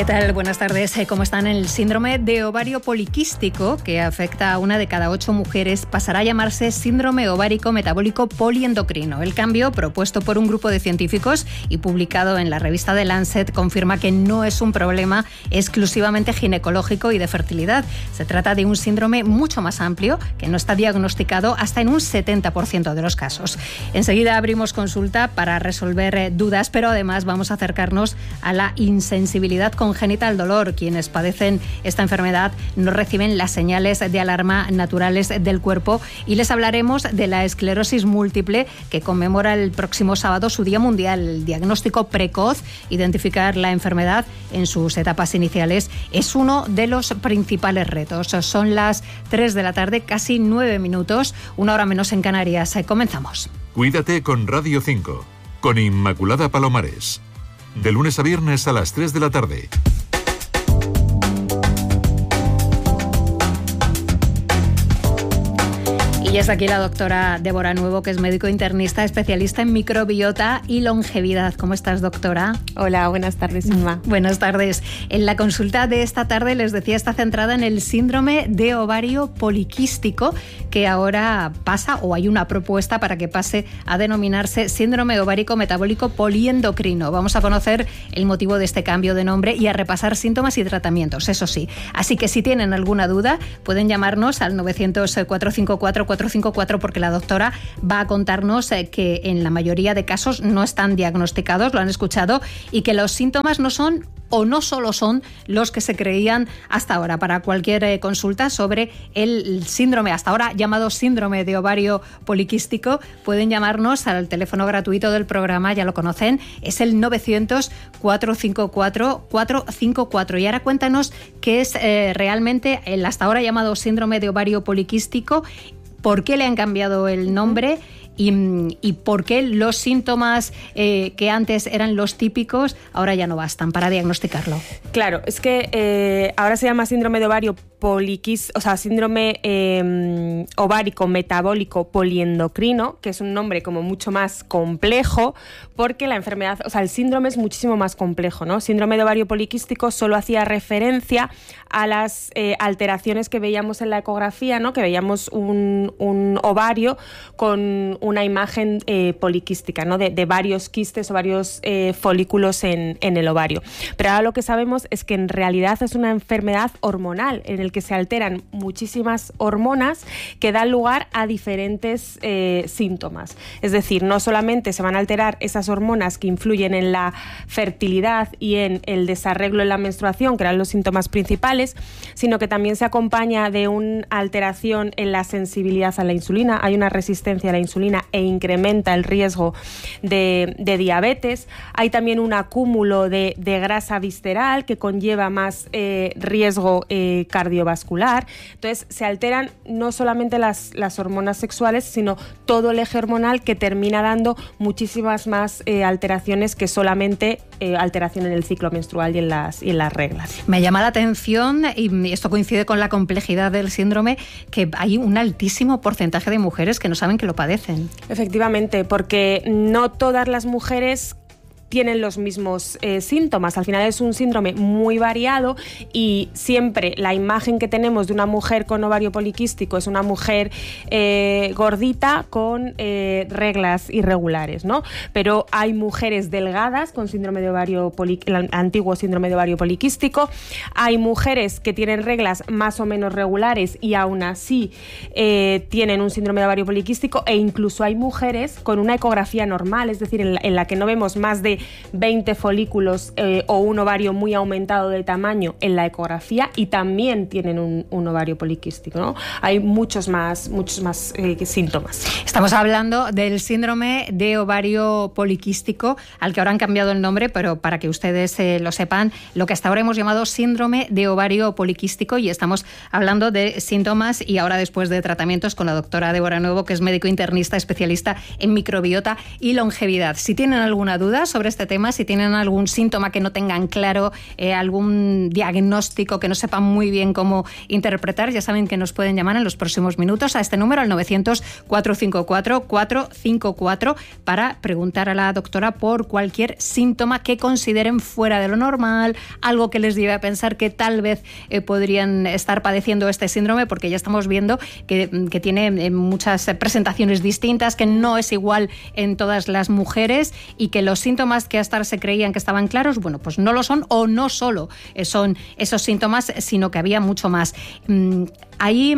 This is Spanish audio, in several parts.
¿Qué tal? Buenas tardes. ¿Cómo están? El síndrome de ovario poliquístico, que afecta a 1 de cada 8 mujeres, pasará a llamarse síndrome ovárico metabólico poliendocrino. El cambio, propuesto por un grupo de científicos y publicado en la revista The Lancet, confirma que no es un problema exclusivamente ginecológico y de fertilidad. Se trata de un síndrome mucho más amplio, que no está diagnosticado hasta en un 70% de los casos. Enseguida abrimos consulta para resolver dudas, pero además vamos a acercarnos a la insensibilidad congénita al dolor. Quienes padecen esta enfermedad no reciben las señales de alarma naturales del cuerpo, y les hablaremos de la esclerosis múltiple, que conmemora el próximo sábado su Día Mundial. El diagnóstico precoz, identificar la enfermedad en sus etapas iniciales, es uno de los principales retos. Son las 3 de la tarde, casi 9 minutos, 1 hora menos en Canarias. Comenzamos. Cuídate con Radio 5, con Inmaculada Palomares. De lunes a viernes a las 3 de la tarde. Y es aquí la doctora Débora Nuevo, que es médico internista, especialista en microbiota y longevidad. ¿Cómo estás, doctora? Hola, buenas tardes, Inma. Buenas tardes. En la consulta de esta tarde, les decía, está centrada en el síndrome de ovario poliquístico, que ahora pasa, o hay una propuesta para que pase a denominarse síndrome ovárico metabólico poliendocrino. Vamos a conocer el motivo de este cambio de nombre y a repasar síntomas y tratamientos, eso sí. Así que si tienen alguna duda, pueden llamarnos al 900-454-454, porque la doctora va a contarnos que en la mayoría de casos no están diagnosticados, lo han escuchado, y que los síntomas no son o no solo son los que se creían hasta ahora. Para cualquier consulta sobre el síndrome, hasta ahora llamado síndrome de ovario poliquístico, pueden llamarnos al teléfono gratuito del programa, ya lo conocen, es el 900-454-454. Y ahora cuéntanos qué es realmente el hasta ahora llamado síndrome de ovario poliquístico, por qué le han cambiado el nombre y por qué los síntomas que antes eran los típicos ahora ya no bastan para diagnosticarlo. Claro, es que ahora se llama síndrome de ovario poliquístico, o sea, síndrome ovárico metabólico poliendocrino, que es un nombre como mucho más complejo, porque la enfermedad, o sea, el síndrome es muchísimo más complejo, ¿no? Síndrome de ovario poliquístico solo hacía referencia a las alteraciones que veíamos en la ecografía, ¿no? Que veíamos un ovario con una imagen poliquística, ¿no? De varios quistes o varios folículos en el ovario. Pero ahora lo que sabemos es que en realidad es una enfermedad hormonal en el que se alteran muchísimas hormonas que dan lugar a diferentes síntomas. Es decir, no solamente se van a alterar esas hormonas que influyen en la fertilidad y en el desarreglo en la menstruación, que eran los síntomas principales, sino que también se acompaña de una alteración en la sensibilidad a la insulina. Hay una resistencia a la insulina e incrementa el riesgo de diabetes. Hay también un acúmulo de grasa visceral que conlleva más riesgo cardiovascular. Entonces se alteran no solamente las hormonas sexuales, sino todo el eje hormonal, que termina dando muchísimas más alteraciones que solamente alteración en el ciclo menstrual y en las reglas. Me llama la atención, y esto coincide con la complejidad del síndrome, que hay un altísimo porcentaje de mujeres que no saben que lo padecen. Efectivamente, porque no todas las mujeres tienen los mismos síntomas. Al final es un síndrome muy variado y siempre la imagen que tenemos de una mujer con ovario poliquístico es una mujer gordita con reglas irregulares, ¿no? Pero hay mujeres delgadas con síndrome de ovario el antiguo síndrome de ovario poliquístico. Hay mujeres que tienen reglas más o menos regulares y aún así tienen un síndrome de ovario poliquístico, e incluso hay mujeres con una ecografía normal, es decir, en la que no vemos más de 20 folículos o un ovario muy aumentado de tamaño en la ecografía, y también tienen un ovario poliquístico, ¿no? Hay muchos más síntomas. Estamos hablando del síndrome de ovario poliquístico, al que ahora han cambiado el nombre, pero para que ustedes lo sepan, lo que hasta ahora hemos llamado síndrome de ovario poliquístico, y estamos hablando de síntomas y ahora después de tratamientos con la doctora Débora Nuevo, que es médico internista especialista en microbiota y longevidad. Si tienen alguna duda sobre este tema, si tienen algún síntoma que no tengan claro, algún diagnóstico que no sepan muy bien cómo interpretar, ya saben que nos pueden llamar en los próximos minutos a este número, al 900-454-454, para preguntar a la doctora por cualquier síntoma que consideren fuera de lo normal, algo que les lleve a pensar que tal vez podrían estar padeciendo este síndrome, porque ya estamos viendo que tiene muchas presentaciones distintas, que no es igual en todas las mujeres y que los síntomas que hasta ahora se creían que estaban claros, bueno, pues no lo son, o no solo son esos síntomas, sino que había mucho más. Hay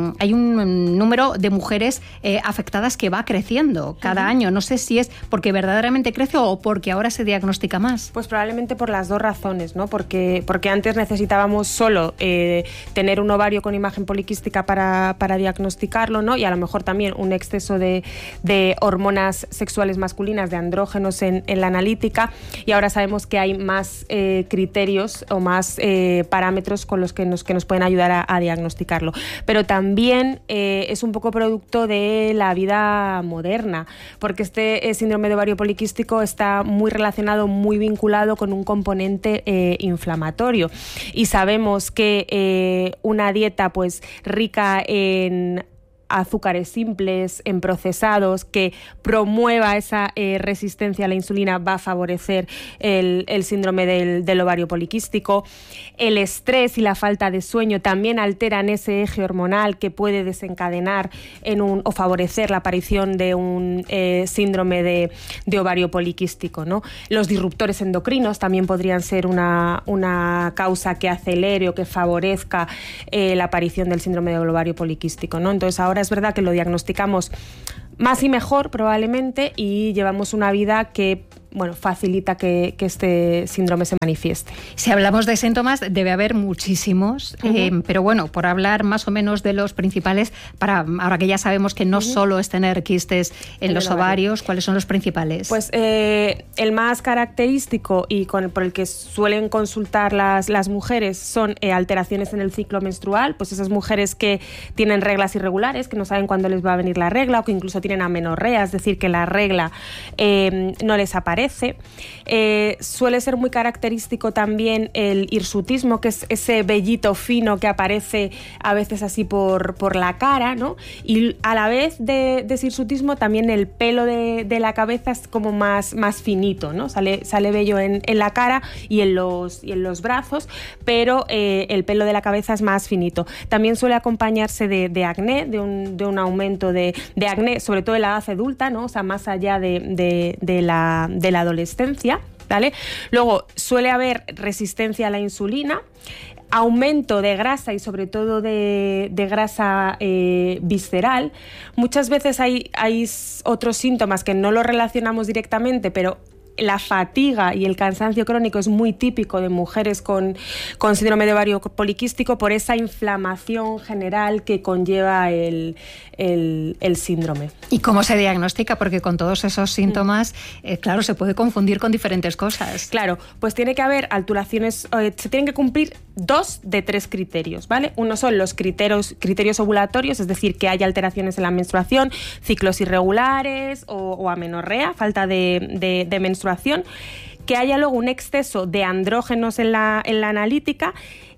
un número de mujeres afectadas que va creciendo cada año. No sé si es porque verdaderamente crece o porque ahora se diagnostica más. Pues probablemente por las dos razones, ¿no? Porque antes necesitábamos solo tener un ovario con imagen poliquística para diagnosticarlo, ¿no? Y a lo mejor también un exceso de hormonas sexuales masculinas, de andrógenos en la analítica, y ahora sabemos que hay más criterios o más parámetros con los que nos pueden ayudar a diagnosticarlo. Pero también es un poco producto de la vida moderna, porque este síndrome de ovario poliquístico está muy relacionado, muy vinculado con un componente inflamatorio, y sabemos que una dieta pues rica en azúcares simples, en procesados, que promueva esa resistencia a la insulina, va a favorecer el síndrome del ovario poliquístico. El estrés y la falta de sueño también alteran ese eje hormonal que puede desencadenar o favorecer la aparición de un síndrome de ovario poliquístico, ¿no? Los disruptores endocrinos también podrían ser una causa que acelere o que favorezca la aparición del síndrome del ovario poliquístico, ¿no? Entonces ahora es verdad que lo diagnosticamos más y mejor probablemente, y llevamos una vida que facilita que este síndrome se manifieste. Si hablamos de síntomas, debe haber muchísimos, pero por hablar más o menos de los principales, ahora que ya sabemos que no solo es tener quistes en los ovarios, ¿cuáles son los principales? Pues el más característico y por el que suelen consultar las mujeres son alteraciones en el ciclo menstrual, pues esas mujeres que tienen reglas irregulares, que no saben cuándo les va a venir la regla, o que incluso tienen amenorrea, es decir, que la regla no les aparece. Suele ser muy característico también el hirsutismo, que es ese vellito fino que aparece a veces así por la cara, ¿no? Y a la vez de ese hirsutismo también el pelo de la cabeza es como más finito, ¿no? Sale vello en la cara y en los brazos, pero el pelo de la cabeza es más finito. También suele acompañarse de acné, de un aumento de acné, sobre todo en la edad adulta, ¿no? O sea, más allá de la adolescencia, ¿vale? Luego suele haber resistencia a la insulina, aumento de grasa y sobre todo de grasa visceral. Muchas veces hay otros síntomas que no los relacionamos directamente, pero la fatiga y el cansancio crónico es muy típico de mujeres con síndrome de ovario poliquístico por esa inflamación general que conlleva el síndrome. ¿Y cómo se diagnostica? Porque con todos esos síntomas, claro, se puede confundir con diferentes cosas. Claro, pues tiene que haber alteraciones, se tienen que cumplir 2 de 3 criterios, ¿vale? Uno son los criterios ovulatorios, es decir, que haya alteraciones en la menstruación, ciclos irregulares o amenorrea, falta de menstruación, que haya luego un exceso de andrógenos en la analítica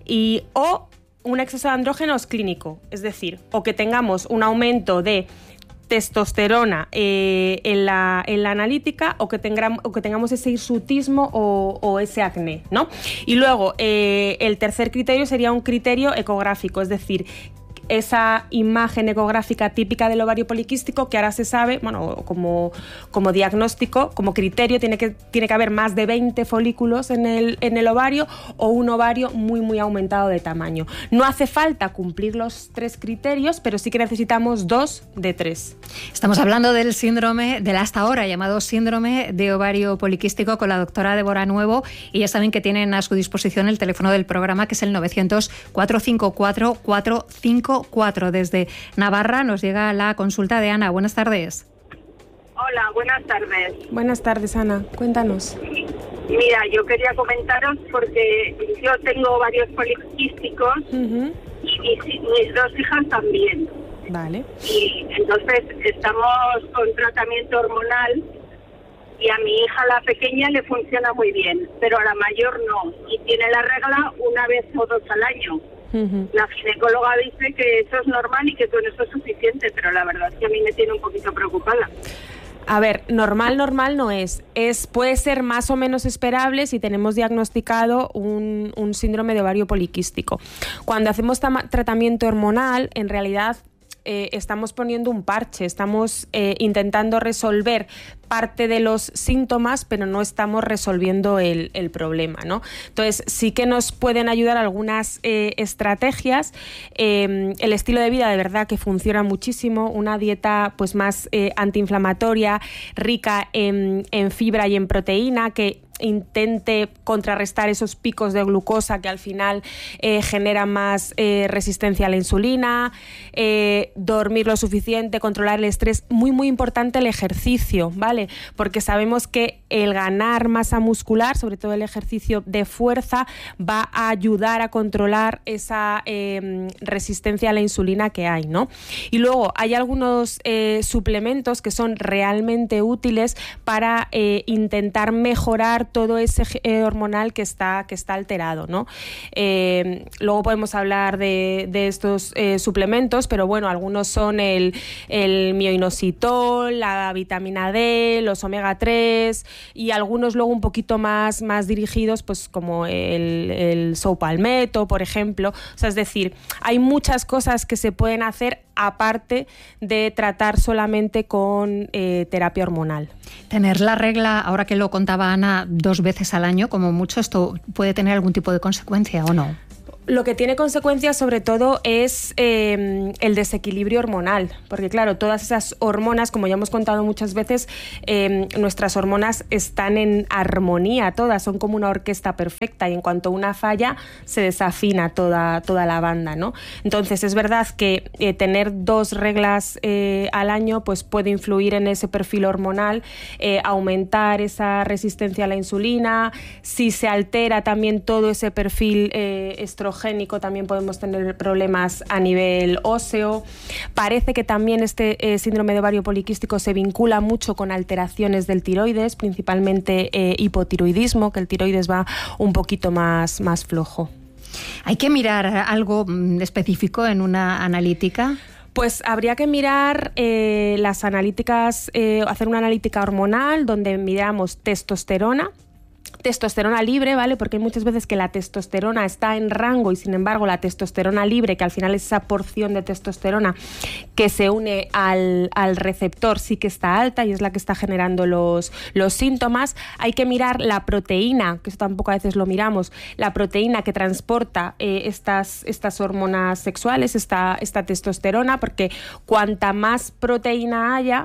o un exceso de andrógenos clínico, es decir, o que tengamos un aumento de testosterona en la analítica, o que tengamos ese hirsutismo o ese acné, ¿no? Y luego el tercer criterio sería un criterio ecográfico, es decir, esa imagen ecográfica típica del ovario poliquístico, que ahora se sabe, como diagnóstico, como criterio, tiene que haber más de 20 folículos en el ovario, o un ovario muy, muy aumentado de tamaño. No hace falta cumplir los 3 criterios, pero sí que necesitamos 2 de 3. Estamos hablando del síndrome, del hasta ahora llamado síndrome de ovario poliquístico, con la doctora Débora Nuevo, y ya saben que tienen a su disposición el teléfono del programa, que es el 900-454-454. Desde Navarra nos llega la consulta de Ana. Buenas tardes. Hola, buenas tardes. Buenas tardes, Ana. Cuéntanos. Mira, yo quería comentaros porque yo tengo varios poliquísticos y mis 2 hijas también. Vale. Y entonces estamos con tratamiento hormonal Y a mi hija, la pequeña, le funciona muy bien, pero a la mayor no. Y tiene la regla una vez o 2 al año. La ginecóloga dice que eso es normal y que con eso es suficiente, pero la verdad es que a mí me tiene un poquito preocupada. A ver, normal no es. Puede ser más o menos esperable si tenemos diagnosticado un síndrome de ovario poliquístico. Cuando hacemos tratamiento hormonal, en realidad estamos poniendo un parche, estamos intentando resolver parte de los síntomas, pero no estamos resolviendo el problema, ¿no? Entonces, sí que nos pueden ayudar algunas estrategias. El estilo de vida de verdad que funciona muchísimo, una dieta pues más antiinflamatoria, rica en fibra y en proteína, que intente contrarrestar esos picos de glucosa que al final generan más resistencia a la insulina, dormir lo suficiente, controlar el estrés. Muy, muy importante el ejercicio, ¿vale? Porque sabemos que el ganar masa muscular, sobre todo el ejercicio de fuerza, va a ayudar a controlar esa resistencia a la insulina que hay, ¿no? Y luego hay algunos suplementos que son realmente útiles para intentar mejorar todo ese hormonal que está alterado, ¿no? Luego podemos hablar de estos suplementos, pero bueno, algunos son el mioinositol, la vitamina D, los omega 3 y algunos luego un poquito más dirigidos, pues como el sopalmeto, por ejemplo. O sea, es decir, hay muchas cosas que se pueden hacer aparte de tratar solamente con terapia hormonal. Tener la regla, ahora que lo contaba Ana, 2 veces al año, como mucho, ¿esto puede tener algún tipo de consecuencia o no? Lo que tiene consecuencias sobre todo es el desequilibrio hormonal, porque claro, todas esas hormonas, como ya hemos contado muchas veces, nuestras hormonas están en armonía, todas son como una orquesta perfecta y en cuanto una falla se desafina toda la banda, ¿no? Entonces es verdad que tener 2 reglas al año pues puede influir en ese perfil hormonal, aumentar esa resistencia a la insulina. Si se altera también todo ese perfil estrogénico, también podemos tener problemas a nivel óseo. Parece que también este síndrome de ovario poliquístico se vincula mucho con alteraciones del tiroides, principalmente hipotiroidismo, que el tiroides va un poquito más flojo. ¿Hay que mirar algo específico en una analítica? Pues habría que mirar las analíticas, hacer una analítica hormonal donde miramos testosterona libre, ¿vale? Porque hay muchas veces que la testosterona está en rango y sin embargo la testosterona libre, que al final es esa porción de testosterona que se une al receptor, sí que está alta y es la que está generando los síntomas. Hay que mirar la proteína, que eso tampoco a veces lo miramos, la proteína que transporta estas hormonas sexuales, esta testosterona, porque cuanta más proteína haya,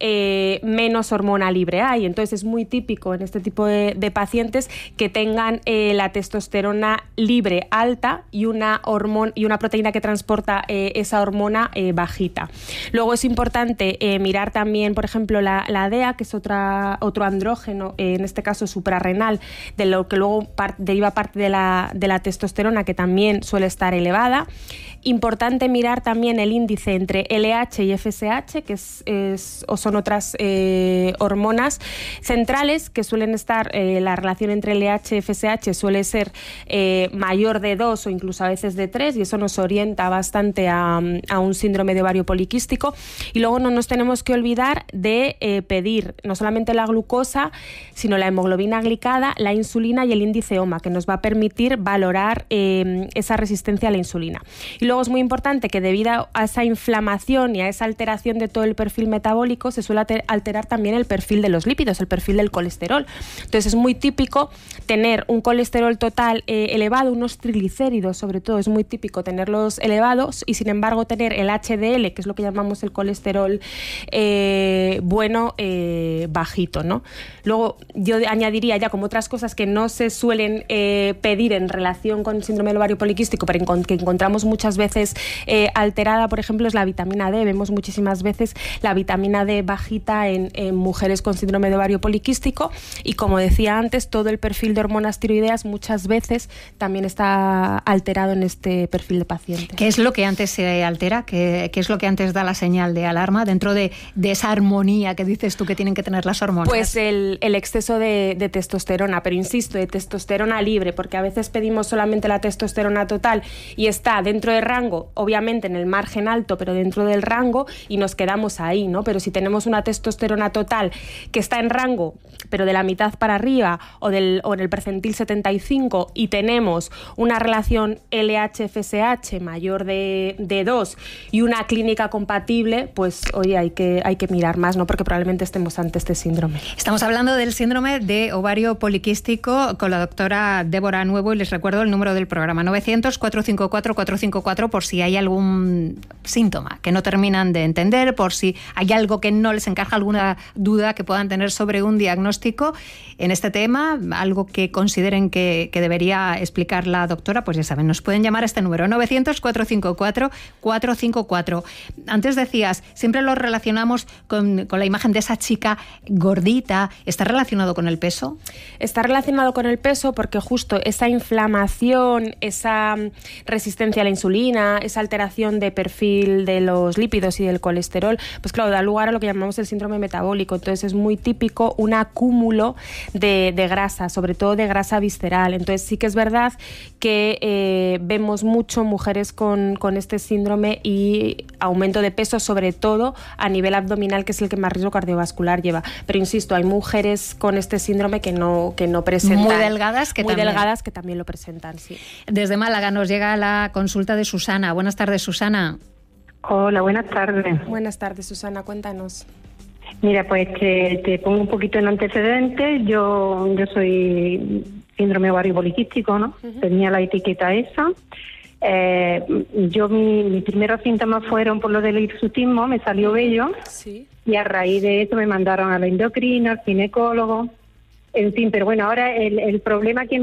menos hormona libre hay. Entonces es muy típico en este tipo de pacientes que tengan la testosterona libre alta y una proteína que transporta esa hormona bajita. Luego es importante mirar también, por ejemplo, la DEA, que es otro andrógeno, en este caso suprarrenal, de lo que luego deriva parte de la testosterona, que también suele estar elevada. Importante mirar también el índice entre LH y FSH, que son otras hormonas centrales que suelen estar, la relación entre LH y FSH suele ser mayor de 2 o incluso a veces de 3, y eso nos orienta bastante a un síndrome de ovario poliquístico. Y luego no nos tenemos que olvidar de pedir no solamente la glucosa, sino la hemoglobina glicada, la insulina y el índice OMA, que nos va a permitir valorar esa resistencia a la insulina. Y luego es muy importante que debido a esa inflamación y a esa alteración de todo el perfil metabólico se suele alterar también el perfil de los lípidos, el perfil del colesterol. Entonces es muy típico tener un colesterol total elevado, unos triglicéridos sobre todo, es muy típico tenerlos elevados y sin embargo tener el HDL, que es lo que llamamos el colesterol bueno, bajito, ¿no? Luego yo añadiría ya como otras cosas que no se suelen pedir en relación con el síndrome del ovario poliquístico, pero que encontramos muchas veces alterada, por ejemplo, es la vitamina D. Vemos muchísimas veces la vitamina D bajita en mujeres con síndrome de ovario poliquístico y, como decía antes, veces todo el perfil de hormonas tiroideas muchas veces también está alterado en este perfil de paciente. ¿Qué es lo que antes se altera? ¿Qué es lo que antes da la señal de alarma dentro de esa armonía que dices tú que tienen que tener las hormonas? Pues el exceso de testosterona, pero insisto, de testosterona libre, porque a veces pedimos solamente la testosterona total y está dentro del rango, obviamente en el margen alto, pero dentro del rango, y nos quedamos ahí, ¿no? Pero si tenemos una testosterona total que está en rango, pero de la mitad para arriba o en el percentil 75, y tenemos una relación LH-FSH mayor de 2 y una clínica compatible, pues oye, hay que mirar más, ¿no? Porque probablemente estemos ante este síndrome. Estamos hablando del síndrome de ovario poliquístico con la doctora Débora Nuevo, y les recuerdo el número del programa 900-454-454 por si hay algún síntoma que no terminan de entender, por si hay algo que no les encaja, alguna duda que puedan tener sobre un diagnóstico en este tema, algo que consideren que debería explicar la doctora, pues ya saben, nos pueden llamar a este número 900-454-454. Antes decías, siempre lo relacionamos con la imagen de esa chica gordita. ¿Está relacionado con el peso? Está relacionado con el peso porque justo esa inflamación, esa resistencia a la insulina, esa alteración de perfil de los lípidos y del colesterol, pues claro, da lugar a lo que llamamos el síndrome metabólico. Entonces es muy típico un acúmulo de grasa, sobre todo de grasa visceral. Entonces sí que es verdad que vemos mucho mujeres con este síndrome y aumento de peso, sobre todo a nivel abdominal, que es el que más riesgo cardiovascular lleva. Pero insisto, hay mujeres con este síndrome que no presentan. Muy delgadas que también lo presentan, sí. Desde Málaga nos llega la consulta de Susana. Buenas tardes, Susana. Hola, buenas tardes. Buenas tardes, Susana, cuéntanos. Mira, pues te pongo un poquito en antecedentes. Yo soy síndrome ovario poliquístico, ¿no? Uh-huh. Tenía la etiqueta esa. Mis primeros síntomas fueron por lo del hirsutismo, me salió vello. Sí. Y a raíz de eso me mandaron a la endocrina, al ginecólogo. En fin, pero bueno, ahora el problema lo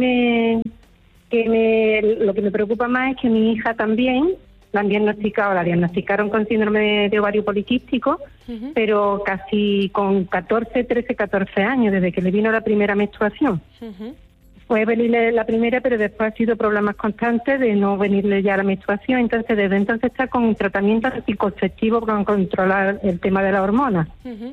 que me preocupa más es que mi hija también la diagnosticaron con síndrome de ovario poliquístico, uh-huh. Pero casi con 13-14 años, desde que le vino la primera menstruación. Uh-huh. Fue venirle la primera, pero después ha sido problemas constantes de no venirle ya la menstruación. Entonces, desde entonces está con tratamiento anticonceptivo para controlar el tema de la hormona. Uh-huh.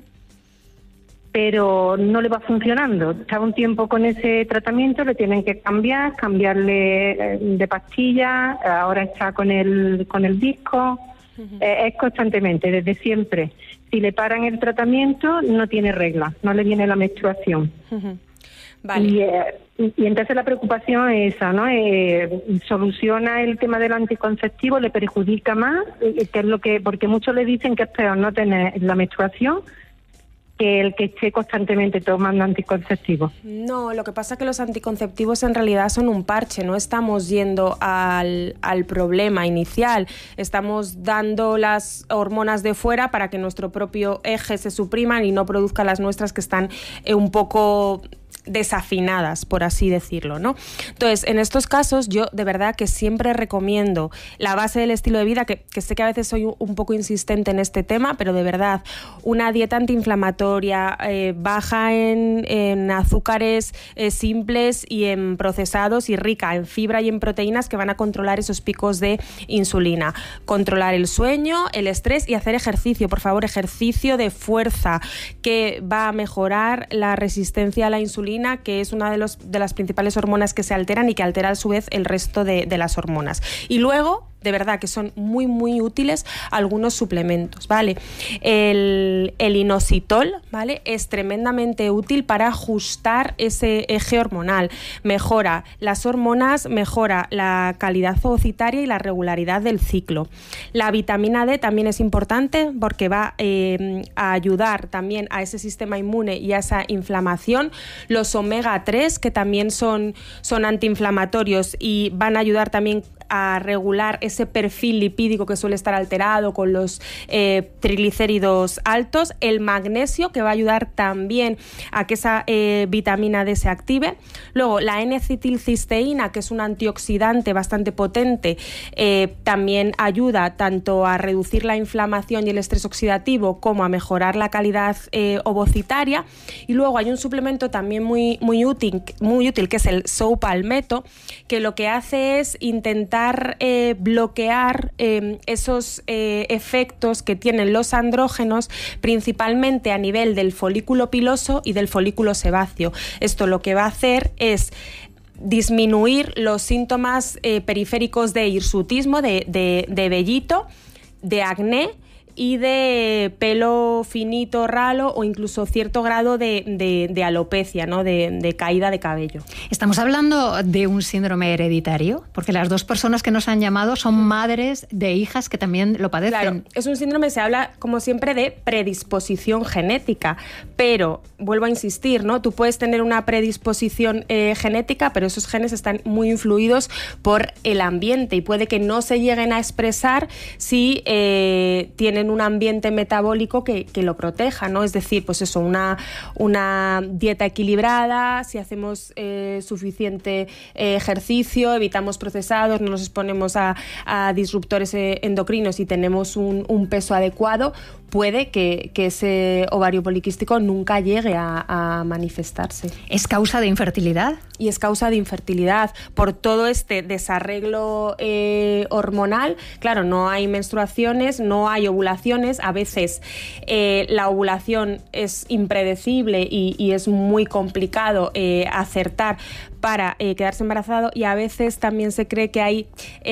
Pero no le va funcionando. Está un tiempo con ese tratamiento, le tienen que cambiarle de pastilla, ahora está con el disco. Uh-huh. Es constantemente, desde siempre. Si le paran el tratamiento, no tiene regla, no le viene la menstruación. Uh-huh. Vale. Y entonces la preocupación es esa, ¿no? Soluciona el tema del anticonceptivo, le perjudica más, que es porque muchos le dicen que es peor no tener la menstruación que el que esté constantemente tomando anticonceptivos. No, lo que pasa es que los anticonceptivos en realidad son un parche, no estamos yendo al problema inicial, estamos dando las hormonas de fuera para que nuestro propio eje se supriman y no produzca las nuestras que están un poco desafinadas, por así decirlo, ¿no? Entonces, en estos casos, yo de verdad que siempre recomiendo la base del estilo de vida, que sé que a veces soy un poco insistente en este tema, pero de verdad, una dieta antiinflamatoria, baja en azúcares simples y en procesados, y rica en fibra y en proteínas que van a controlar esos picos de insulina. Controlar el sueño, el estrés y hacer ejercicio, por favor, ejercicio de fuerza, que va a mejorar la resistencia a la insulina, que es una de las principales hormonas que se alteran y que altera a su vez el resto de las hormonas. Y luego, de verdad que son muy, muy útiles algunos suplementos, ¿vale? El inositol, ¿vale? Es tremendamente útil para ajustar ese eje hormonal. Mejora las hormonas, mejora la calidad oocitaria y la regularidad del ciclo. La vitamina D también es importante porque va a ayudar también a ese sistema inmune y a esa inflamación. Los omega 3, que también son antiinflamatorios y van a ayudar también a regular ese perfil lipídico que suele estar alterado con los triglicéridos altos, el magnesio, que va a ayudar también a que esa vitamina D se active, luego la N-acetilcisteína, que es un antioxidante bastante potente, también ayuda tanto a reducir la inflamación y el estrés oxidativo como a mejorar la calidad ovocitaria. Y luego hay un suplemento también muy útil, que es el Sou-Palmetto, que lo que hace es intentar bloquear esos efectos que tienen los andrógenos, principalmente a nivel del folículo piloso y del folículo sebáceo. Esto lo que va a hacer es disminuir los síntomas periféricos de hirsutismo, de vellito, de acné y de pelo finito, ralo o incluso cierto grado de alopecia, ¿no? de caída de cabello. ¿Estamos hablando de un síndrome hereditario? Porque las dos personas que nos han llamado son madres de hijas que también lo padecen. Claro, es un síndrome, se habla como siempre de predisposición genética, pero vuelvo a insistir, ¿no? Tú puedes tener una predisposición genética, pero esos genes están muy influidos por el ambiente y puede que no se lleguen a expresar si tienen un ambiente metabólico que lo proteja, ¿no? Es decir, pues eso, una dieta equilibrada, si hacemos suficiente ejercicio, evitamos procesados, no nos exponemos a disruptores endocrinos y tenemos un peso adecuado, puede que ese ovario poliquístico nunca llegue a manifestarse. ¿Es causa de infertilidad? Y es causa de infertilidad por todo este desarreglo hormonal. Claro, no hay menstruaciones, no hay ovulaciones, a veces la ovulación es impredecible y es muy complicado acertar para quedarse embarazado, y a veces también se cree que hay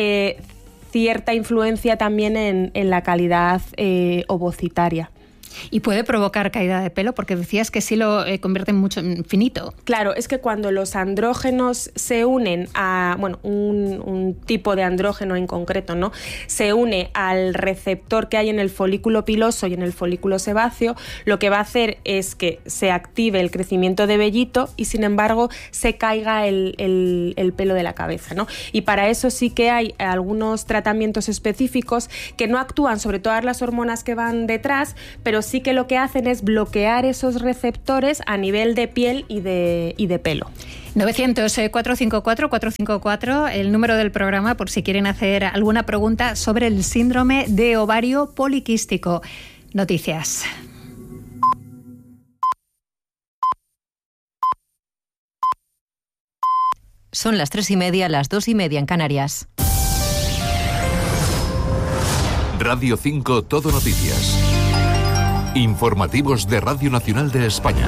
cierta influencia también en la calidad ovocitaria. ¿Y puede provocar caída de pelo? Porque decías que sí lo convierte mucho en finito. Claro, es que cuando los andrógenos se unen a, bueno, un tipo de andrógeno en concreto, ¿no? Se une al receptor que hay en el folículo piloso y en el folículo sebáceo, lo que va a hacer es que se active el crecimiento de vellito y, sin embargo, se caiga el pelo de la cabeza, ¿no? Y para eso sí que hay algunos tratamientos específicos que no actúan sobre todas las hormonas que van detrás, pero sí que lo que hacen es bloquear esos receptores a nivel de piel y de pelo. 900-454-454, el número del programa por si quieren hacer alguna pregunta sobre el síndrome de ovario poliquístico. Noticias. Son las 3:30, las 2:30 en Canarias. Radio 5 Todo Noticias. Informativos de Radio Nacional de España.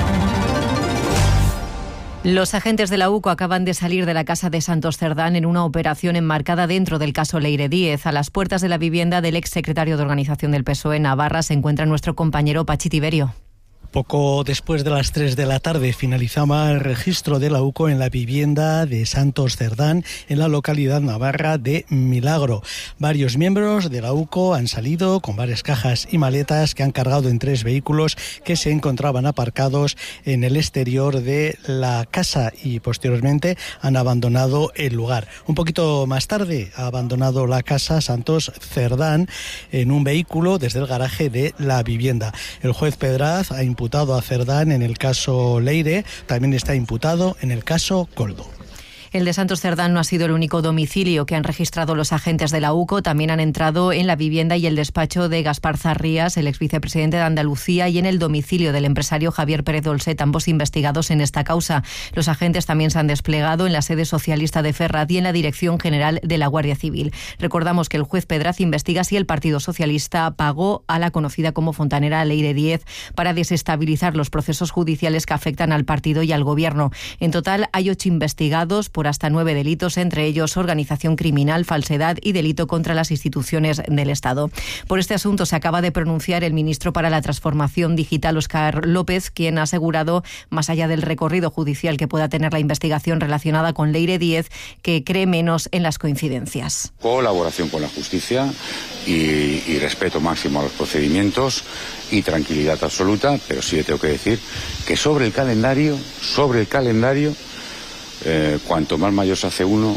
Los agentes de la UCO acaban de salir de la casa de Santos Cerdán en una operación enmarcada dentro del caso Leire Díez. A las puertas de la vivienda del exsecretario de Organización del PSOE en Navarra se encuentra nuestro compañero Pachi Tiberio. Poco después de las 3 de la tarde finalizaba el registro de la UCO en la vivienda de Santos Cerdán, en la localidad navarra de Milagro. Varios miembros de la UCO han salido con varias cajas y maletas que han cargado en 3 vehículos que se encontraban aparcados en el exterior de la casa y posteriormente han abandonado el lugar. Un poquito más tarde ha abandonado la casa Santos Cerdán en un vehículo desde el garaje de la vivienda. El juez Pedraz ha imputado a Cerdán en el caso Leire, también está imputado en el caso Coldo. El de Santos Cerdán no ha sido el único domicilio que han registrado los agentes de la UCO. También han entrado en la vivienda y el despacho de Gaspar Zarrías, el exvicepresidente de Andalucía, y en el domicilio del empresario Javier Pérez Dolcet, ambos investigados en esta causa. Los agentes también se han desplegado en la sede socialista de Ferraz y en la Dirección General de la Guardia Civil. Recordamos que el juez Pedraz investiga si el Partido Socialista pagó a la conocida como fontanera Leire Díez para desestabilizar los procesos judiciales que afectan al partido y al gobierno. En total hay 8 investigados por hasta 9 delitos, entre ellos organización criminal, falsedad y delito contra las instituciones del Estado. Por este asunto se acaba de pronunciar el ministro para la Transformación Digital, Óscar López, quien ha asegurado, más allá del recorrido judicial que pueda tener la investigación relacionada con Leire Díez, que cree menos en las coincidencias. Colaboración con la justicia y respeto máximo a los procedimientos y tranquilidad absoluta, pero sí le tengo que decir que sobre el calendario, cuanto más mayor se hace uno,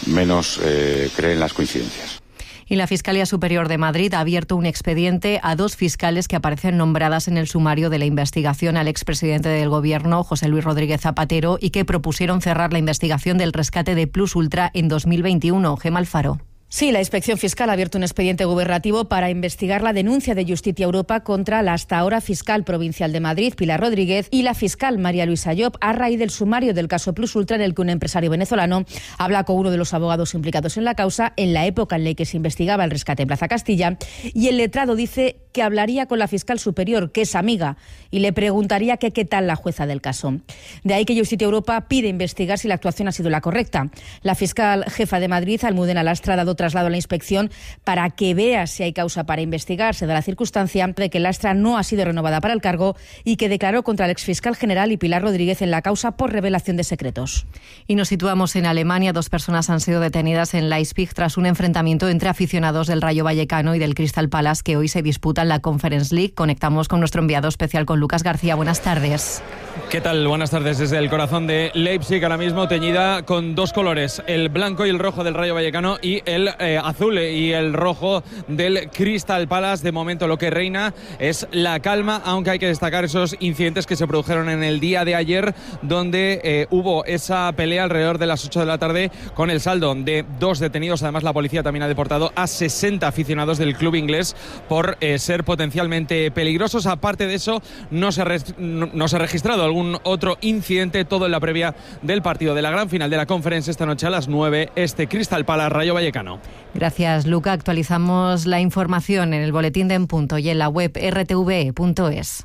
menos creen las coincidencias. Y la Fiscalía Superior de Madrid ha abierto un expediente a 2 fiscales que aparecen nombradas en el sumario de la investigación al expresidente del Gobierno, José Luis Rodríguez Zapatero, y que propusieron cerrar la investigación del rescate de Plus Ultra en 2021. Gemma Alfaro. Sí, la Inspección Fiscal ha abierto un expediente gubernativo para investigar la denuncia de Justicia Europa contra la hasta ahora fiscal provincial de Madrid, Pilar Rodríguez, y la fiscal María Luisa Llop, a raíz del sumario del caso Plus Ultra, en el que un empresario venezolano habla con uno de los abogados implicados en la causa en la época en la que se investigaba el rescate en Plaza Castilla, y el letrado dice que hablaría con la fiscal superior, que es amiga, y le preguntaría qué tal la jueza del caso. De ahí que Justicia Europa pide investigar si la actuación ha sido la correcta. La fiscal jefa de Madrid, Almudena Lastra, ha dado traslado a la inspección para que vea si hay causa para investigar. Se da la circunstancia de que Lastra no ha sido renovada para el cargo y que declaró contra el exfiscal general y Pilar Rodríguez en la causa por revelación de secretos. Y nos situamos en Alemania. 2 personas han sido detenidas en Leipzig tras un enfrentamiento entre aficionados del Rayo Vallecano y del Crystal Palace, que hoy se disputa en la Conference League. Conectamos con nuestro enviado especial, con Lucas García. Buenas tardes. ¿Qué tal? Buenas tardes desde el corazón de Leipzig, ahora mismo teñida con 2 colores, el blanco y el rojo del Rayo Vallecano y el azul y el rojo del Crystal Palace. De momento lo que reina es la calma, aunque hay que destacar esos incidentes que se produjeron en el día de ayer, donde hubo esa pelea alrededor de las 8 de la tarde con el saldo de 2 detenidos. Además, la policía también ha deportado a 60 aficionados del club inglés por ser potencialmente peligrosos. Aparte de eso, no se ha registrado algún otro incidente, todo en la previa del partido de la gran final de la Conference esta noche a las 9, Crystal Palace Rayo Vallecano. Gracias, Luca. Actualizamos la información en el boletín de En Punto y en la web rtv.es.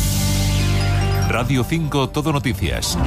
Radio 5 Todo Noticias.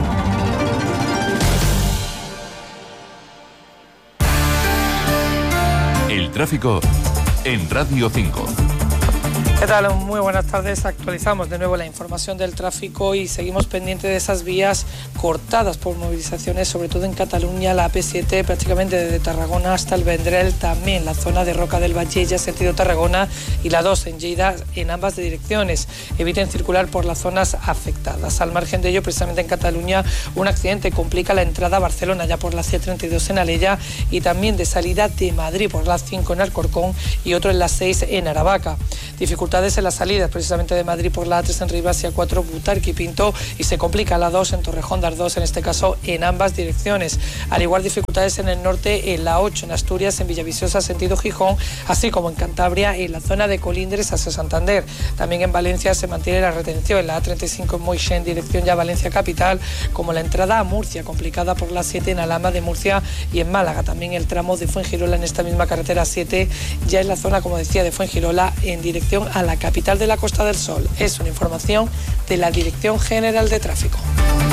El tráfico en Radio 5. ¿Qué tal? Muy buenas tardes. Actualizamos de nuevo la información del tráfico y seguimos pendientes de esas vías cortadas por movilizaciones, sobre todo en Cataluña, la AP7 prácticamente desde Tarragona hasta el Vendrell, también la zona de Roca del Vallella, sentido Tarragona, y la 2 en Lleida, en ambas direcciones. Eviten circular por las zonas afectadas. Al margen de ello, precisamente en Cataluña, un accidente complica la entrada a Barcelona, ya por la C32 en Alella, y también de salida de Madrid por la 5 en Alcorcón y otro en la 6 en Aravaca. Dificultades en las salidas precisamente de Madrid por la A3 en Rivas y A4 Butarque y Pinto, y se complica la 2 en Torrejón de Ardoz, en este caso en ambas direcciones. Al igual, dificultades en el norte en la 8 en Asturias, en Villaviciosa sentido Gijón, así como en Cantabria en la zona de Colindres hacia Santander. También en Valencia se mantiene la retención en la A35 en Moixent en dirección ya Valencia capital, como la entrada a Murcia complicada por la 7 en Alhama de Murcia y en Málaga. También el tramo de Fuengirola en esta misma carretera 7 ya en la zona, como decía, de Fuengirola en dirección a la capital de la Costa del Sol. Es una información de la Dirección General de Tráfico.